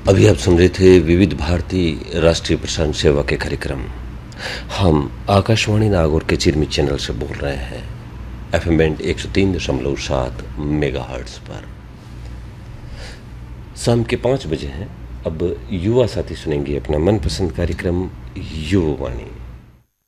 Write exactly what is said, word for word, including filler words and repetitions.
अभी आप सुन रहे थे विविध भारती राष्ट्रीय प्रसारण सेवा के कार्यक्रम। हम आकाशवाणी नागौर के चिरमी चैनल से बोल रहे हैं, एफएम बैंड एक सौ तीन दशमलव सात मेगाहर्ट्ज पर। शाम के पाँच बजे हैं। अब युवा साथी सुनेंगे अपना मनपसंद कार्यक्रम युवावाणी।